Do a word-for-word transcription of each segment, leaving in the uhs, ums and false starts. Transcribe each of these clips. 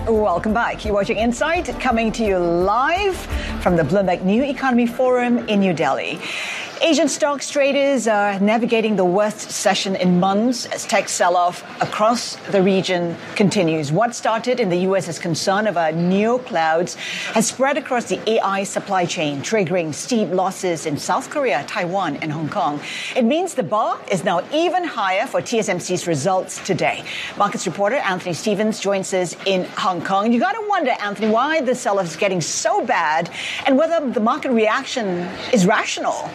Welcome back. You're watching Insight, coming to you live from the Bloomberg New Economy Forum in New Delhi. Asian stocks traders are navigating the worst session in months as tech sell-off across the region continues. What started in the U S as concern over neo-clouds has spread across the A I supply chain, triggering steep losses in South Korea, Taiwan, and Hong Kong. It means the bar is now even higher for T S M C's results today. Markets reporter Anthony Stevens joins us in Hong Kong. You got to wonder, Anthony, why the sell-off is getting so bad and whether the market reaction is rational.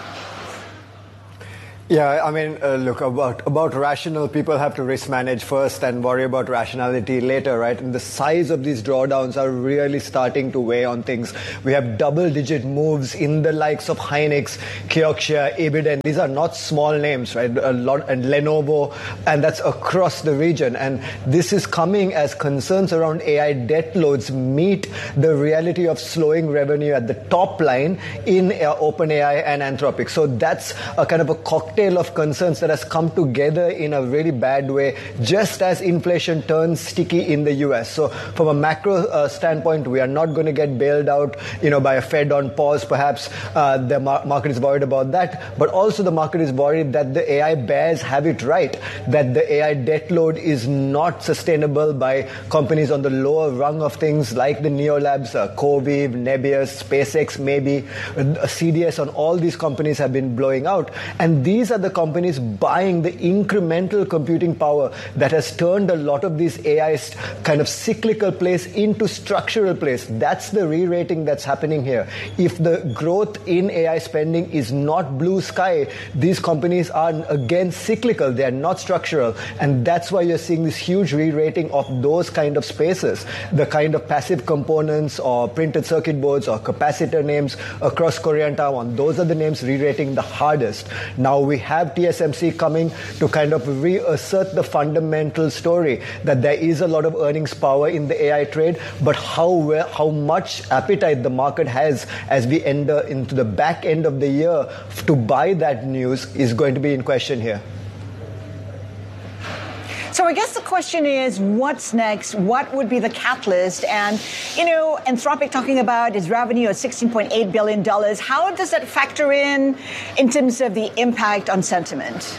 Yeah, I mean, uh, look, about about rational, people have to risk manage first and worry about rationality later, right? And the size of these drawdowns are really starting to weigh on things. We have double-digit moves in the likes of Hynix, Kioxia, Ibiden. These are not small names, right? A lot, and Lenovo, and that's across the region. And this is coming as concerns around A I debt loads meet the reality of slowing revenue at the top line in uh, OpenAI and Anthropic. So that's a kind of a cocktail of concerns that has come together in a really bad way just as inflation turns sticky in the U S. So from a macro uh, standpoint, we are not going to get bailed out, you know, by a Fed on pause. Perhaps uh, the mar- market is worried about that, but also the market is worried that the A I bears have it right, that the A I debt load is not sustainable by companies on the lower rung of things like the Neolabs, uh, Coviv, Nebius, SpaceX, maybe uh, C D S on all these companies have been blowing out. And these are the companies buying the incremental computing power that has turned a lot of these A I kind of cyclical plays into structural plays. That's the re-rating that's happening here. If the growth in A I spending is not blue sky, these companies are again cyclical. They are not structural. And that's why you're seeing this huge re-rating of those kind of spaces, the kind of passive components or printed circuit boards or capacitor names across Korea and Taiwan. Those are the names re-rating the hardest. Now we have T S M C coming to kind of reassert the fundamental story that there is a lot of earnings power in the A I trade, but how how much appetite the market has as we enter into the back end of the year to buy that news is going to be in question here. So I guess the question is, what's next? What would be the catalyst? And, you know, Anthropic talking about its revenue of sixteen point eight billion dollars. How does that factor in in terms of the impact on sentiment?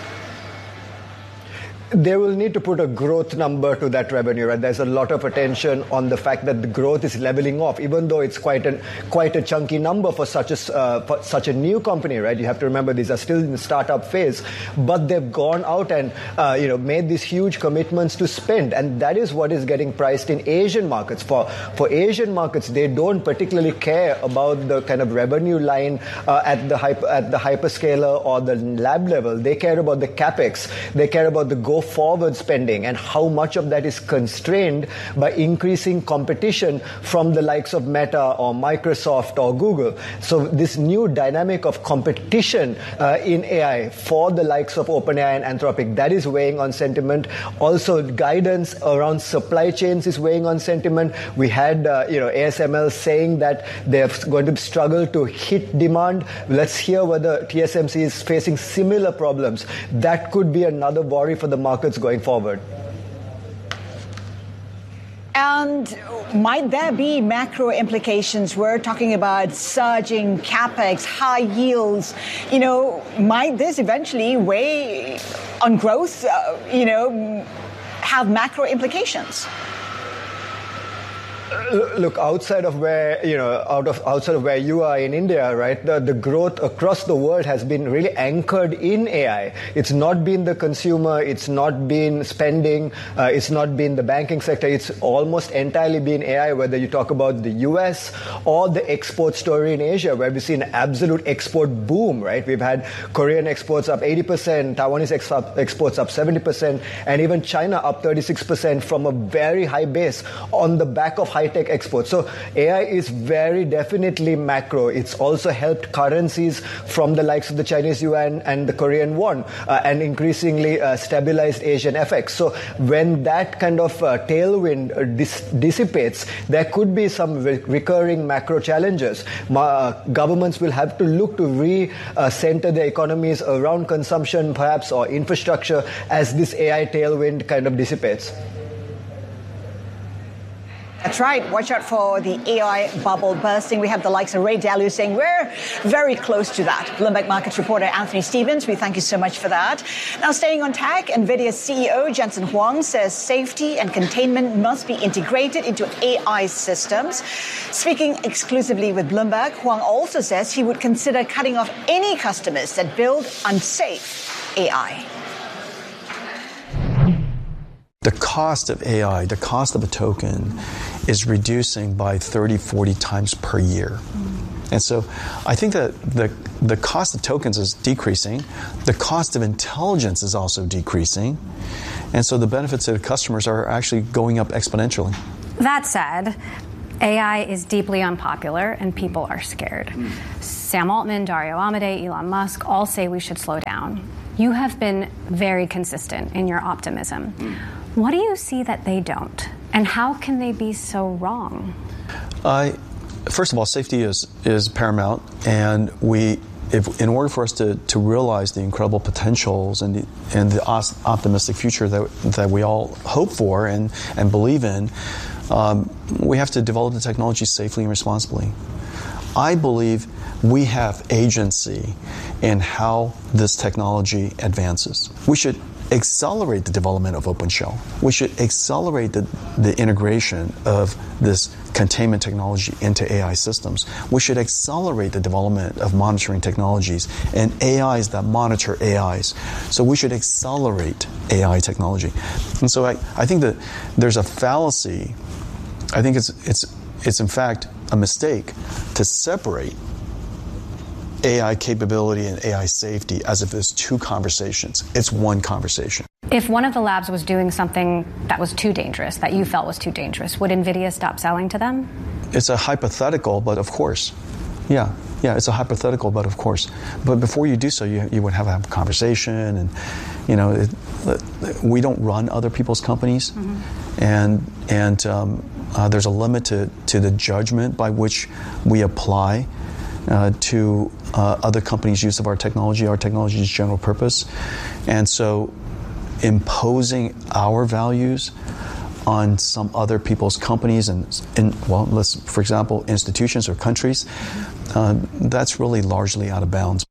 They will need to put a growth number to that revenue, right? There's a lot of attention on the fact that the growth is leveling off, even though it's quite a quite a chunky number for such a uh, for such a new company, right? You have to remember these are still in the startup phase, but they've gone out and uh, you know made these huge commitments to spend, and that is what is getting priced in Asian markets. For for Asian markets, they don't particularly care about the kind of revenue line uh, at the hyper, at the hyperscaler or the lab level. They care about the capex. They care about the go forward spending and how much of that is constrained by increasing competition from the likes of Meta or Microsoft or Google. So this new dynamic of competition uh, in A I for the likes of OpenAI and Anthropic, that is weighing on sentiment. Also, guidance around supply chains is weighing on sentiment. We had uh, you know A S M L saying that they're going to struggle to hit demand. Let's hear whether T S M C is facing similar problems. That could be another worry for the markets going forward. And might there be macro implications? We're talking about surging capex, high yields. You know, might this eventually weigh on growth, uh, you know, have macro implications? Look, outside of where, you know, out of outside of where you are in India, right, the, the growth across the world has been really anchored in A I. It's not been the consumer, it's not been spending, uh, it's not been the banking sector, it's almost entirely been A I, whether you talk about the U S or the export story in Asia, where we've seen an absolute export boom, right? We've had Korean exports up eighty percent, Taiwanese ex- exports up seventy percent, and even China up thirty-six percent from a very high base on the back of high-tech exports. So A I is very definitely macro. It's also helped currencies from the likes of the Chinese yuan and the Korean won uh, and increasingly uh, stabilized Asian F X. So when that kind of uh, tailwind uh, dis- dissipates, there could be some re- recurring macro challenges. Ma- uh, governments will have to look to re-center uh, their economies around consumption perhaps or infrastructure as this A I tailwind kind of dissipates. That's right. Watch out for the A I bubble bursting. We have the likes of Ray Dalio saying we're very close to that. Bloomberg Markets reporter Anthony Stevens, we thank you so much for that. Now, staying on tech, NVIDIA's C E O Jensen Huang says safety and containment must be integrated into A I systems. Speaking exclusively with Bloomberg, Huang also says he would consider cutting off any customers that build unsafe A I. The cost of A I, the cost of a token, is reducing by thirty, forty times per year. Mm. And so I think that the, the cost of tokens is decreasing. The cost of intelligence is also decreasing. And so the benefits to the customers are actually going up exponentially. That said, A I is deeply unpopular and people are scared. Mm. Sam Altman, Dario Amodei, Elon Musk all say we should slow down. You have been very consistent in your optimism. Mm. What do you see that they don't? And how can they be so wrong? Uh, first of all, safety is, is paramount. And we, if, in order for us to, to realize the incredible potentials and the, and the optimistic future that, that we all hope for and, and believe in, um, we have to develop the technology safely and responsibly. I believe we have agency in how this technology advances. We should accelerate the development of OpenShell. We should accelerate the, the integration of this containment technology into A I systems. We should accelerate the development of monitoring technologies and A Is that monitor A Is. So we should accelerate A I technology. And so I, I think that there's a fallacy. I think it's it's it's in fact a mistake to separate A I capability and A I safety as if there's two conversations. It's one conversation. If one of the labs was doing something that was too dangerous, that you felt was too dangerous, would NVIDIA stop selling to them? It's a hypothetical, but of course. Yeah, yeah, it's a hypothetical, but of course. But before you do so, you, you would have a conversation, and, you know, it, we don't run other people's companies, mm-hmm. and and um, uh, there's a limit to, to the judgment by which we apply Uh, to uh, other companies' use of our technology, our technology's general purpose. And so imposing our values on some other people's companies and, in, well, let's, for example, institutions or countries, uh, that's really largely out of bounds.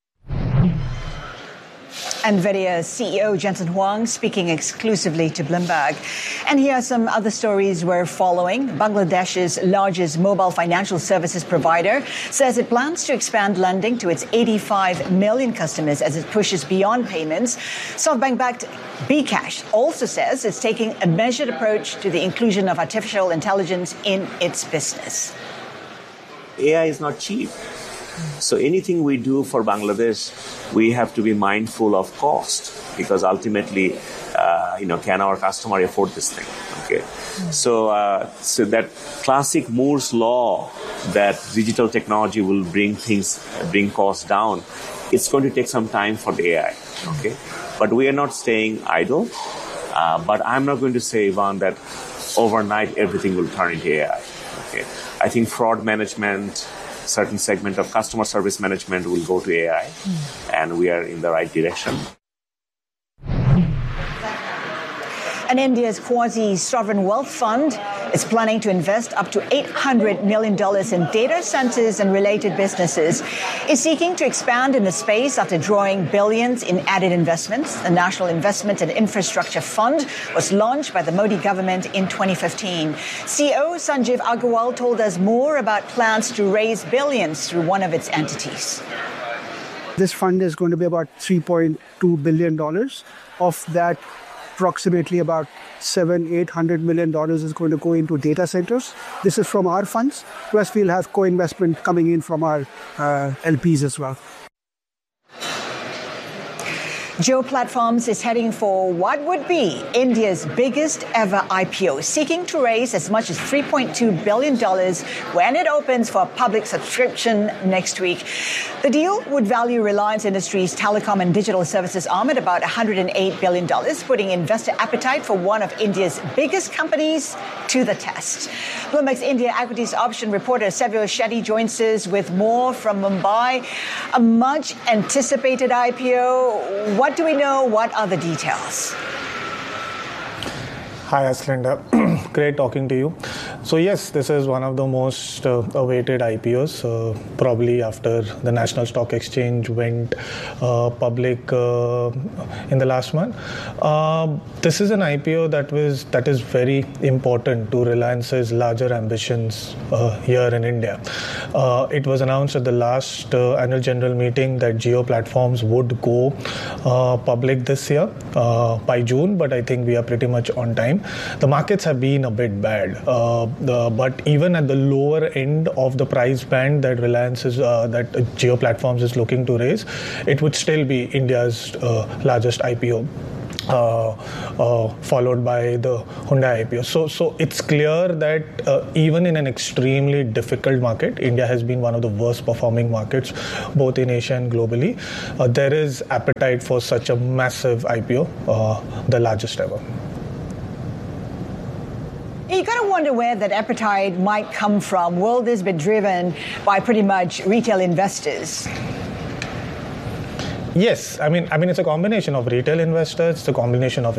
NVIDIA C E O Jensen Huang speaking exclusively to Bloomberg. And here are some other stories we're following. Bangladesh's largest mobile financial services provider says it plans to expand lending to its eighty-five million customers as it pushes beyond payments. SoftBank-backed bKash also says it's taking a measured approach to the inclusion of artificial intelligence in its business. A I is not cheap. So anything we do for Bangladesh, we have to be mindful of cost, because ultimately, uh, you know, can our customer afford this thing? Okay, mm-hmm. so uh, so that classic Moore's law that digital technology will bring things, bring costs down, it's going to take some time for the A I. Okay, but we are not staying idle. Uh, but I'm not going to say, Ivan, that overnight everything will turn into A I. Okay, I think fraud management, certain segment of customer service management will go to A I, mm. and we are in the right direction. And India's quasi-sovereign wealth fund is planning to invest up to eight hundred million dollars in data centers and related businesses. It's seeking to expand in the space after drawing billions in added investments. The National Investment and Infrastructure Fund was launched by the Modi government in twenty fifteen. C E O Sanjeev Agarwal told us more about plans to raise billions through one of its entities. This fund is going to be about three point two billion dollars. Of that, approximately about seven, eight hundred million dollars is going to go into data centers. This is from our funds. Plus, we'll have co-investment coming in from our uh, L Ps as well. Jio Platforms is heading for what would be India's biggest ever I P O, seeking to raise as much as three point two billion dollars when it opens for public subscription next week. The deal would value Reliance Industries' telecom and digital services arm at about one hundred eight billion dollars, putting investor appetite for one of India's biggest companies to the test. Bloomberg's India equities option reporter Savio Shetty joins us with more from Mumbai. A much anticipated I P O. What do we know? What are the details? Hi, Aslinda. Great talking to you. So yes, this is one of the most uh, awaited I P Os, uh, probably after the National Stock Exchange went uh, public uh, in the last month. Uh, this is an I P O that was that is very important to Reliance's larger ambitions uh, here in India. Uh, it was announced at the last uh, annual general meeting that Jio Platforms would go uh, public this year uh, by June, but I think we are pretty much on time. The markets have been a bit bad. Uh, The, but even at the lower end of the price band that Reliance is, uh, that Jio Platforms is looking to raise, it would still be India's uh, largest I P O. Uh, uh, followed by the Hyundai I P O. So, so it's clear that uh, even in an extremely difficult market, India has been one of the worst performing markets, both in Asia and globally. Uh, there is appetite for such a massive I P O, uh, the largest ever. You kind of wonder where that appetite might come from. Will this be driven by pretty much retail investors? Yes, I mean, I mean, it's a combination of retail investors, it's a combination of